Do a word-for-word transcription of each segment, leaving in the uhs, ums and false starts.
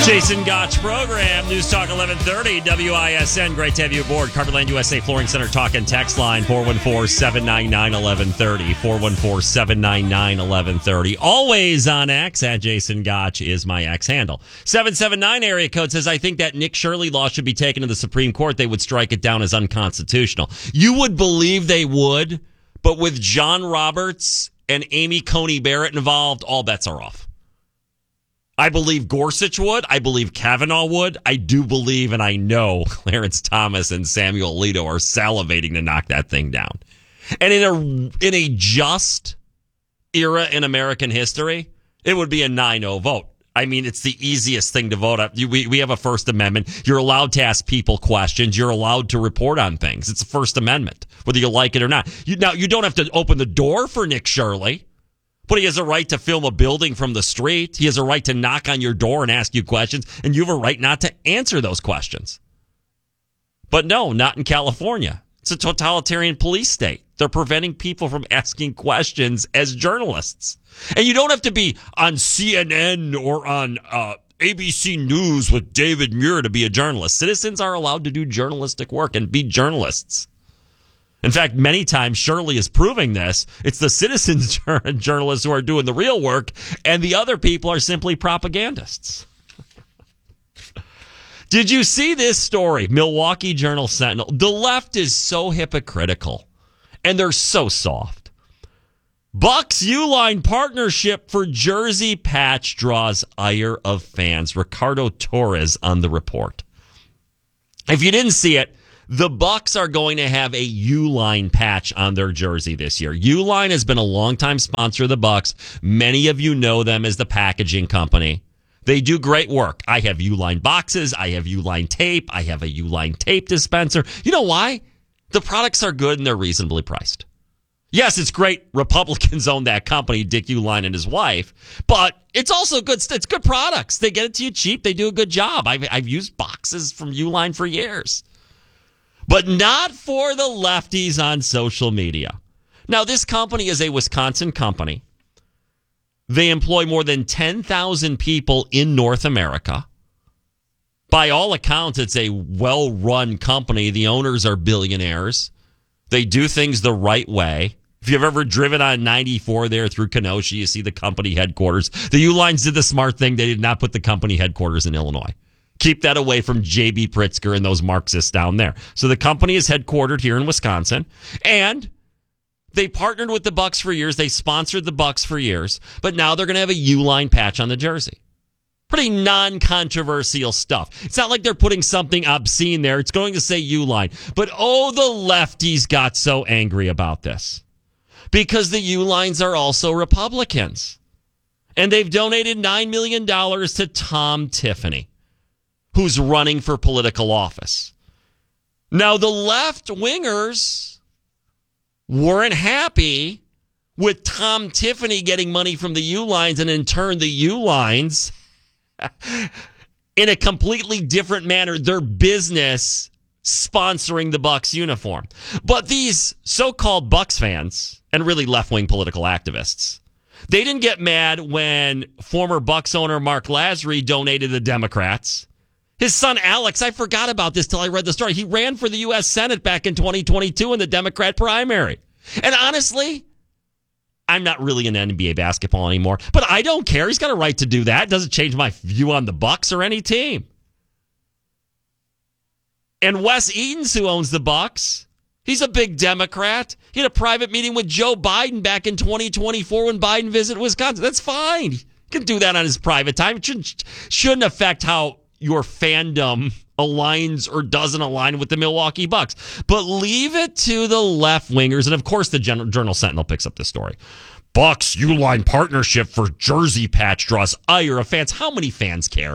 Jason Gotch program, News Talk eleven thirty, W I S N. Great to have you aboard. Carverland U S A Flooring Center talk and text line, four one four, seven nine nine, one one three zero, four one four, seven nine nine, one one three zero. Always on X, at Jason Gotch is my X handle. seven seven nine area code says, I think that Nick Shirley law should be taken to the Supreme Court. They would strike it down as unconstitutional. You would believe they would, but with John Roberts and Amy Coney Barrett involved, all bets are off. I believe Gorsuch would. I believe Kavanaugh would. I do believe, and I know Clarence Thomas and Samuel Alito are salivating to knock that thing down. And in a in a just era in American history, it would be a nine oh vote. I mean, it's the easiest thing to vote on. We, we have a First Amendment. You're allowed to ask people questions. You're allowed to report on things. It's a First Amendment, whether you like it or not. You, now, you don't have to open the door for Nick Shirley. But he has a right to film a building from the street. He has a right to knock on your door and ask you questions, and you have a right not to answer those questions. But no, not in California. It's a totalitarian police state. They're preventing people from asking questions as journalists. And you don't have to be on C N N or on uh, A B C News with David Muir to be a journalist. Citizens are allowed to do journalistic work and be journalists. In fact, many times Shirley is proving this. It's the citizens journalists who are doing the real work, and the other people are simply propagandists. Did you see this story? Milwaukee Journal Sentinel. The left is so hypocritical, and they're so soft. Bucks Uline partnership for jersey patch draws ire of fans. Ricardo Torres on the report. If you didn't see it, the Bucks are going to have a Uline patch on their jersey this year. Uline has been a longtime sponsor of the Bucks. Many of you know them as the packaging company. They do great work. I have Uline boxes. I have Uline tape. I have a Uline tape dispenser. You know why? The products are good and they're reasonably priced. Yes, it's great Republicans own that company, Dick Uline and his wife, but it's also good. It's good products. They get it to you cheap. They do a good job. I've, I've used boxes from Uline for years. But not for the lefties on social media. Now, this company is a Wisconsin company. They employ more than ten thousand people in North America. By all accounts, it's a well-run company. The owners are billionaires. They do things the right way. If you've ever driven on ninety-four there through Kenosha, you see the company headquarters. The Ulines did the smart thing. They did not put the company headquarters in Illinois. Keep that away from J B. Pritzker and those Marxists down there. So the company is headquartered here in Wisconsin, and they partnered with the Bucks for years. They sponsored the Bucks for years, but now they're going to have a Uline patch on the jersey. Pretty non-controversial stuff. It's not like they're putting something obscene there. It's going to say Uline. But oh, the lefties got so angry about this because the Ulines are also Republicans, and they've donated nine million dollars to Tom Tiffany, who's running for political office. Now, the left-wingers weren't happy with Tom Tiffany getting money from the Ulines, and in turn, the Ulines, in a completely different manner, their business sponsoring the Bucks uniform. But these so-called Bucks fans, and really left-wing political activists, they didn't get mad when former Bucks owner Mark Lazary donated to the Democrats. His son, Alex, I forgot about this till I read the story. He ran for the U S Senate back in twenty twenty-two in the Democrat primary. And honestly, I'm not really in N B A basketball anymore, but I don't care. He's got a right to do that. It doesn't change my view on the Bucks or any team. And Wes Edens, who owns the Bucks, he's a big Democrat. He had a private meeting with Joe Biden back in twenty twenty-four when Biden visited Wisconsin. That's fine. He can do that on his private time. It shouldn't, shouldn't affect how your fandom aligns or doesn't align with the Milwaukee Bucks. But leave it to the left-wingers. And, of course, the Journal Sentinel picks up this story. Bucks Uline partnership for jersey patch draws ire of fans. How many fans care?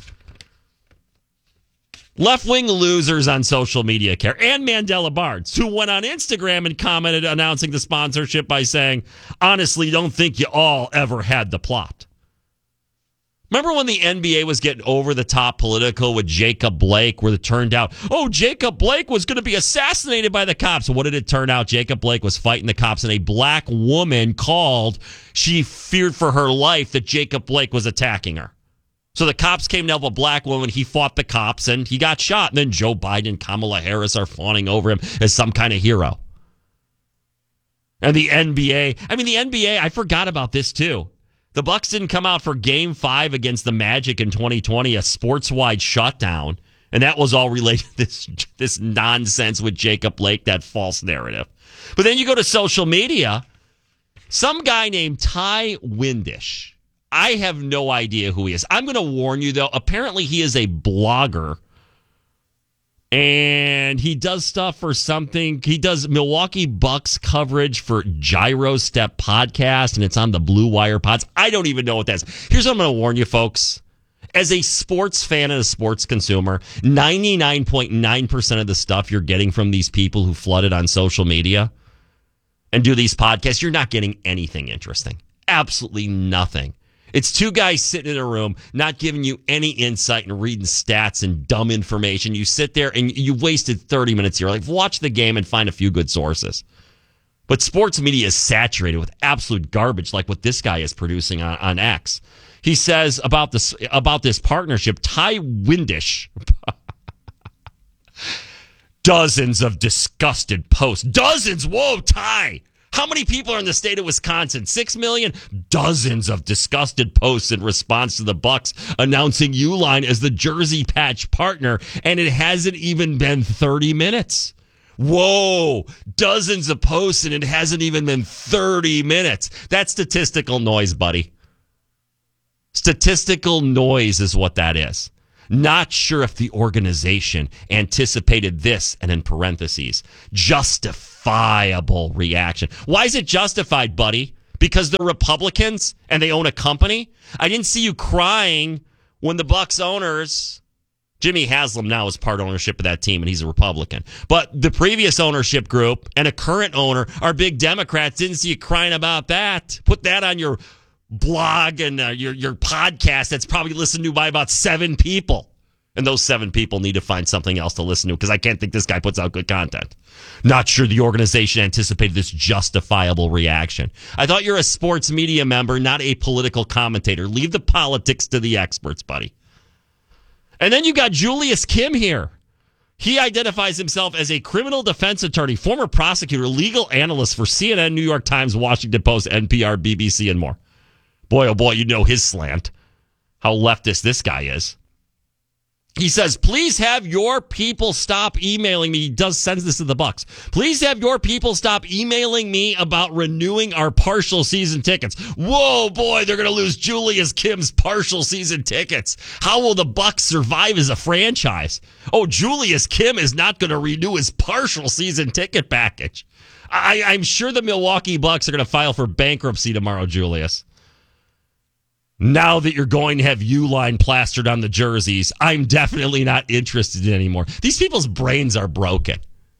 Left-wing losers on social media care. And Mandela Barnes, who went on Instagram and commented announcing the sponsorship by saying, honestly, don't think you all ever had the plot. Remember when the N B A was getting over the top political with Jacob Blake, where it turned out, oh, Jacob Blake was going to be assassinated by the cops. What did it turn out? Jacob Blake was fighting the cops, and a black woman called. She feared for her life that Jacob Blake was attacking her. So the cops came to help a black woman. He fought the cops and he got shot. And then Joe Biden and Kamala Harris are fawning over him as some kind of hero. And the N B A. I mean, the N B A, I forgot about this too. The Bucks didn't come out for game five against the Magic in twenty twenty, a sports-wide shutdown. And that was all related to this, this nonsense with Jacob Blake, that false narrative. But then you go to social media. Some guy named Ty Windish. I have no idea who he is. I'm going to warn you, though. Apparently, he is a blogger. And he does stuff for something. He does Milwaukee Bucks coverage for Gyro Step Podcast, and it's on the Blue Wire Pods. I don't even know what that is. Here's what I'm going to warn you, folks. As a sports fan and a sports consumer, ninety-nine point nine percent of the stuff you're getting from these people who flooded on social media and do these podcasts, you're not getting anything interesting. Absolutely nothing. It's two guys sitting in a room, not giving you any insight and reading stats and dumb information. You sit there and you wasted thirty minutes here. Like, watch the game and find a few good sources. But sports media is saturated with absolute garbage like what this guy is producing on, on X. He says about this, about this partnership, Ty Windish. Dozens of disgusted posts. Dozens. Whoa, Ty. How many people are in the state of Wisconsin? Six million? Dozens of disgusted posts in response to the Bucks announcing Uline as the jersey patch partner, and it hasn't even been thirty minutes. Whoa, dozens of posts, and it hasn't even been thirty minutes. That's statistical noise, buddy. Statistical noise is what that is. Not sure if the organization anticipated this, and in parentheses, justifiable reaction. Why is it justified, buddy? Because they're Republicans and they own a company? I didn't see you crying when the Bucks owners, Jimmy Haslam now is part ownership of that team, and he's a Republican. But the previous ownership group and a current owner are big Democrats. Didn't see you crying about that. Put that on your blog and uh, your your podcast that's probably listened to by about seven people. And those seven people need to find something else to listen to because I can't think this guy puts out good content. Not sure the organization anticipated this justifiable reaction. I thought you're a sports media member, not a political commentator. Leave the politics to the experts, buddy. And then you got Julius Kim here. He identifies himself as a criminal defense attorney, former prosecutor, legal analyst for C N N, New York Times, Washington Post, N P R, B B C, and more. Boy, oh boy, you know his slant. How leftist this guy is. He says, please have your people stop emailing me. He does send this to the Bucks. Please have your people stop emailing me about renewing our partial season tickets. Whoa, boy, they're going to lose Julius Kim's partial season tickets. How will the Bucks survive as a franchise? Oh, Julius Kim is not going to renew his partial season ticket package. I, I'm sure the Milwaukee Bucks are going to file for bankruptcy tomorrow, Julius. Now that you're going to have Uline plastered on the jerseys, I'm definitely not interested in anymore. These people's brains are broken.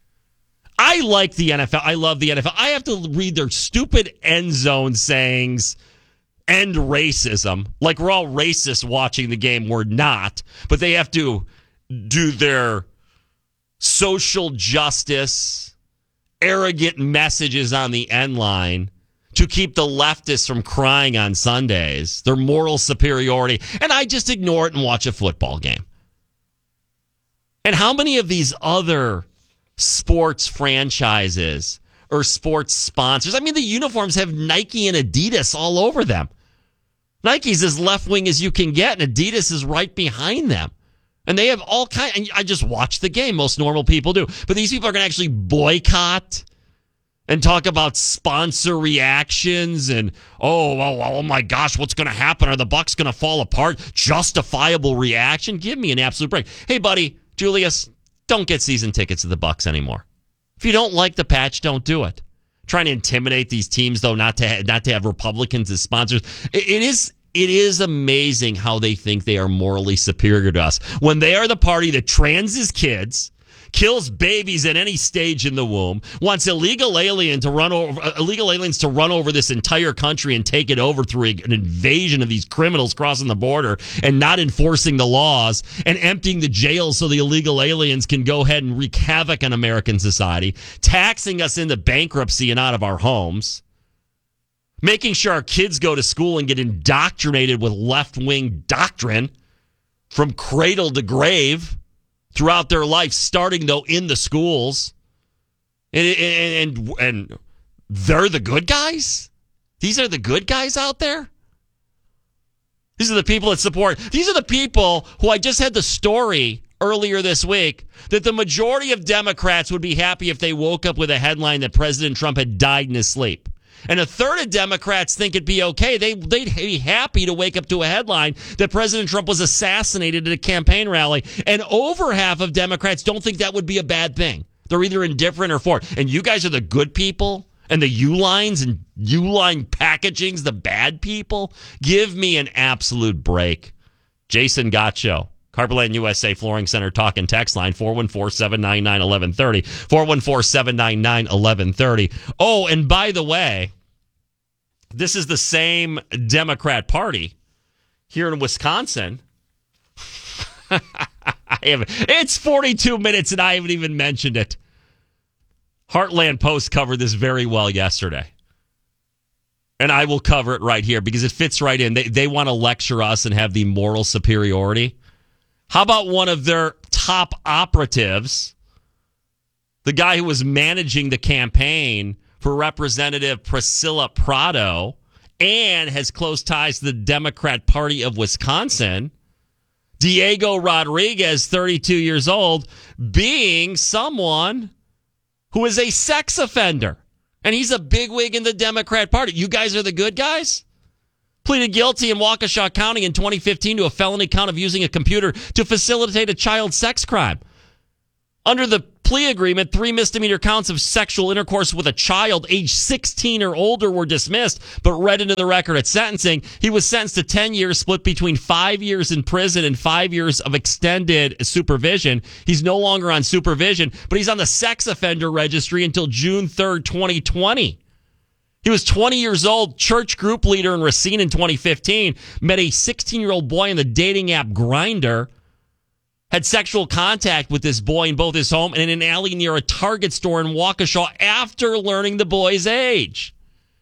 I like the N F L. I love the N F L. I have to read their stupid end zone sayings, end racism. Like we're all racist watching the game. We're not. But they have to do their social justice, arrogant messages on the end line to keep the leftists from crying on Sundays, their moral superiority, and I just ignore it and watch a football game. And how many of these other sports franchises or sports sponsors, I mean, the uniforms have Nike and Adidas all over them. Nike's as left-wing as you can get, and Adidas is right behind them. And they have all kinds, and I just watch the game, most normal people do. But these people are going to actually boycott and talk about sponsor reactions and, oh, oh, oh my gosh, what's going to happen? Are the Bucks going to fall apart? Justifiable reaction? Give me an absolute break. Hey, buddy, Julius, don't get season tickets to the Bucks anymore. If you don't like the patch, don't do it. Trying to intimidate these teams, though, not to ha- not to have Republicans as sponsors. It, it is it is amazing how they think they are morally superior to us when they are the party that transes kids, kills babies at any stage in the womb, wants illegal alien to run over uh, illegal aliens to run over this entire country and take it over through a, an invasion of these criminals crossing the border and not enforcing the laws and emptying the jails so the illegal aliens can go ahead and wreak havoc on American society, taxing us into bankruptcy and out of our homes, making sure our kids go to school and get indoctrinated with left-wing doctrine from cradle to grave throughout their life, starting, though, in the schools. And, and, and, and they're the good guys? These are the good guys out there? These are the people that support. These are the people who I just had the story earlier this week that the majority of Democrats would be happy if they woke up with a headline that President Trump had died in his sleep. And a third of Democrats think it'd be okay. They, they'd be happy to wake up to a headline that President Trump was assassinated at a campaign rally. And over half of Democrats don't think that would be a bad thing. They're either indifferent or for it. And you guys are the good people, and the U-lines and U-line packaging's the bad people? Give me an absolute break. Jason Gotcho. Carpeland U S A Flooring Center talk and text line four one four, seven nine nine, one one three zero. four one four, seven nine nine, one one three zero. Oh, and by the way, this is the same Democrat Party here in Wisconsin. I haven't, it's forty-two minutes and I haven't even mentioned it. Heartland Post covered this very well yesterday. And I will cover it right here because it fits right in. They, they want to lecture us and have the moral superiority. How about one of their top operatives, the guy who was managing the campaign for Representative Priscilla Prado and has close ties to the Democrat Party of Wisconsin, Diego Rodriguez, thirty-two years old, being someone who is a sex offender. And he's a bigwig in the Democrat Party. You guys are the good guys? Pleaded guilty in Waukesha County in twenty fifteen to a felony count of using a computer to facilitate a child sex crime. Under the plea agreement, three misdemeanor counts of sexual intercourse with a child aged sixteen or older were dismissed, but read into the record at sentencing. He was sentenced to ten years, split between five years in prison and five years of extended supervision. He's no longer on supervision, but he's on the sex offender registry until June third, twenty twenty. He was twenty years old, church group leader in Racine in twenty fifteen, met a sixteen-year-old boy in the dating app Grindr, had sexual contact with this boy in both his home and in an alley near a Target store in Waukesha after learning the boy's age.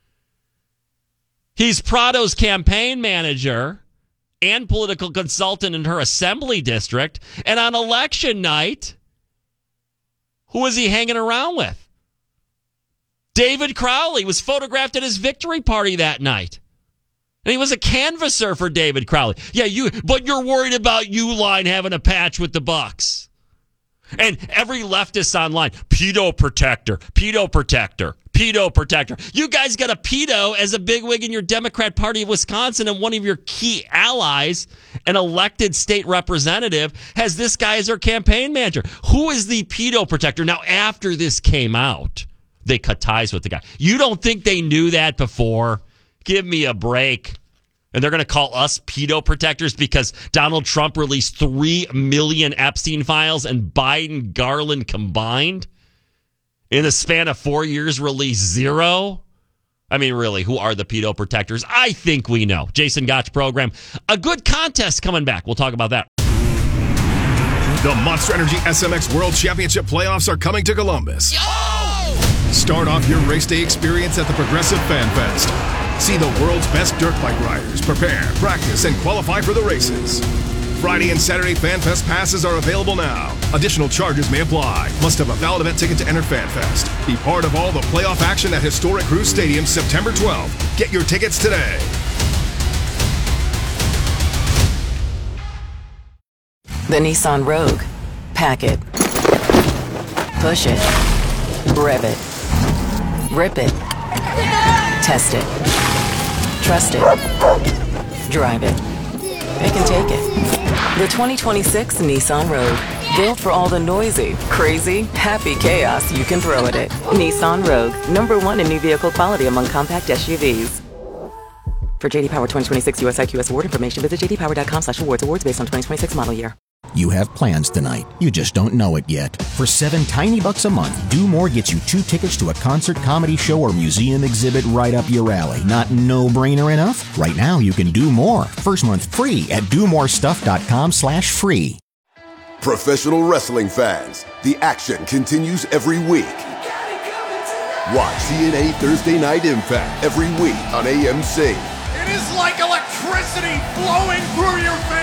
He's Prado's campaign manager and political consultant in her assembly district. And on election night, who was he hanging around with? David Crowley was photographed at his victory party that night. And he was a canvasser for David Crowley. Yeah, you, but you're worried about U-Line having a patch with the Bucks. And every leftist online, pedo protector, pedo protector, pedo protector. You guys got a pedo as a bigwig in your Democrat Party of Wisconsin, and one of your key allies, an elected state representative, has this guy as their campaign manager. Who is the pedo protector? Now, after this came out, they cut ties with the guy. You don't think they knew that before? Give me a break. And they're going to call us pedo protectors because Donald Trump released three million Epstein files and Biden, Garland combined in the span of four years released zero? I mean, really, who are the pedo protectors? I think we know. Jason Gotch program. A good contest coming back. We'll talk about that. The Monster Energy S M X World Championship playoffs are coming to Columbus. Yo! Start off your race day experience at the Progressive Fan Fest. See the world's best dirt bike riders prepare, practice, and qualify for the races. Friday and Saturday Fan Fest passes are available now. Additional charges may apply. Must have a valid event ticket to enter Fan Fest. Be part of all the playoff action at historic Cruise Stadium September twelfth. Get your tickets today. The Nissan Rogue. Pack it. Push it. Rev it. Rip it. Test it. Trust it. Drive it. It can take it. The twenty twenty-six Nissan Rogue. Built for all the noisy, crazy, happy chaos you can throw at it. Nissan Rogue. Number one in new vehicle quality among compact S U Vs. For J D Power twenty twenty-six U S I Q S award information, visit j d power dot com slash awards. Awards based on twenty twenty-six model year. You have plans tonight. You just don't know it yet. For seven tiny bucks a month, Do More gets you two tickets to a concert, comedy show, or museum exhibit right up your alley. Not no-brainer enough? Right now, you can do more. First month free at do more stuff dot com slash free. Professional wrestling fans, the action continues every week. Watch C N A Thursday Night Impact every week on A M C. It is like electricity flowing through your veins.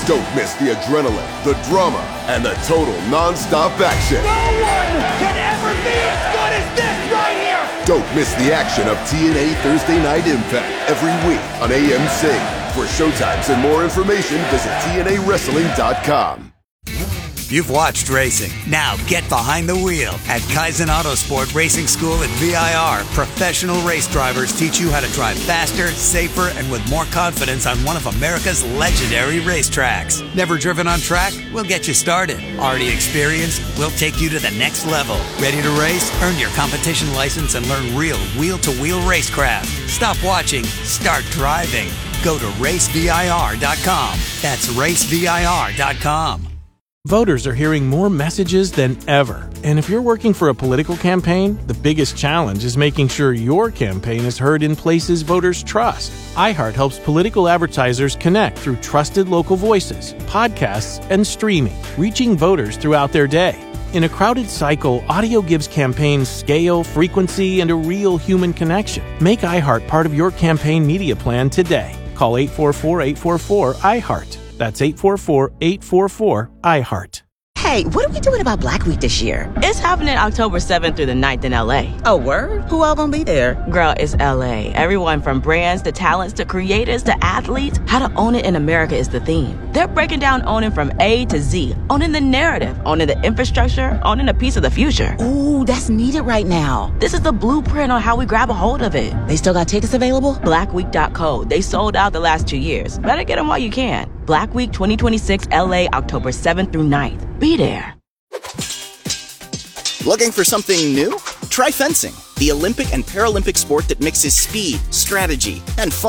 Don't miss the adrenaline, the drama, and the total non-stop action. No one can ever be as good as this right here! Don't miss the action of T N A Thursday Night Impact every week on A M C. For showtimes and more information, visit T N A wrestling dot com. You've watched racing. Now get behind the wheel. At Kaizen Autosport Racing School at V I R, professional race drivers teach you how to drive faster, safer, and with more confidence on one of America's legendary racetracks. Never driven on track? We'll get you started. Already experienced? We'll take you to the next level. Ready to race? Earn your competition license and learn real wheel-to-wheel racecraft. Stop watching. Start driving. Go to race V I R dot com. That's race V I R dot com. Voters are hearing more messages than ever. And if you're working for a political campaign, the biggest challenge is making sure your campaign is heard in places voters trust. iHeart helps political advertisers connect through trusted local voices, podcasts, and streaming, reaching voters throughout their day. In a crowded cycle, audio gives campaigns scale, frequency, and a real human connection. Make iHeart part of your campaign media plan today. Call eight four four, eight four four, iHeart. That's eight four four, eight four four, iHeart. Hey, what are we doing about Black Week this year? It's happening October seventh through the ninth in L A. Oh, word? Who all gonna be there? Girl, it's L A. Everyone from brands to talents to creators to athletes. How to own it in America is the theme. They're breaking down owning from A to Z. Owning the narrative, owning the infrastructure, owning a piece of the future. Ooh, that's needed right now. This is the blueprint on how we grab a hold of it. They still got tickets available? black week dot co. They sold out the last two years. Better get them while you can. Black Week twenty twenty-six L A, October seventh through ninth. Be there. Looking for something new? Try fencing, the Olympic and Paralympic sport that mixes speed, strategy, and fun.